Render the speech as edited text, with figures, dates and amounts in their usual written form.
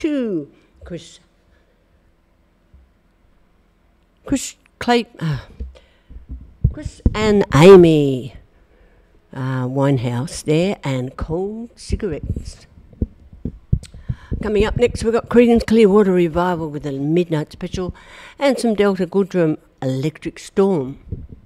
to Chris Clayton, Chris and Amy Winehouse there, and Cold Cigarettes. Coming up next, we've got Creedence Clearwater Revival with a Midnight Special and some Delta Goodrum Electric Storm.